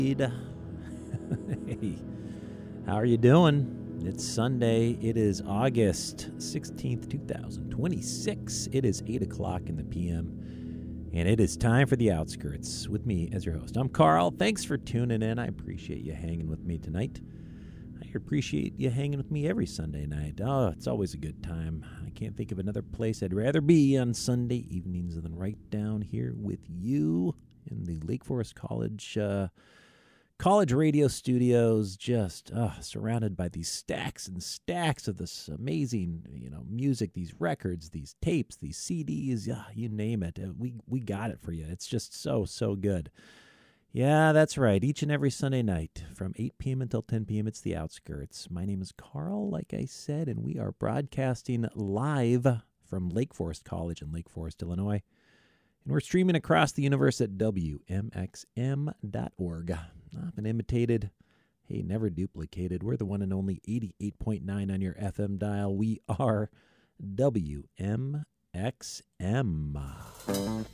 Hey, how are you doing? It's Sunday. It is August 16th, 2026. It is 8 o'clock in the p.m., and it is time for The Outskirts with me as your host. I'm Carl. Thanks for tuning in. I appreciate you hanging with me tonight. I appreciate you hanging with me every Sunday night. Oh, it's always a good time. I can't think of another place I'd rather be on Sunday evenings than right down here with you in the Lake Forest College radio studios, just surrounded by these stacks and stacks of this amazing, music, these records, these tapes, these CDs, you name it. We got it for you. It's just so good. Yeah, that's right. Each and every Sunday night from 8 p.m. until 10 p.m., it's The Outskirts. My name is Carl, like I said, and we are broadcasting live from Lake Forest College in Lake Forest, Illinois. And we're streaming across the universe at WMXM.org. Often imitated, hey, never duplicated. We're the one and only 88.9 on your FM dial. We are WMXM.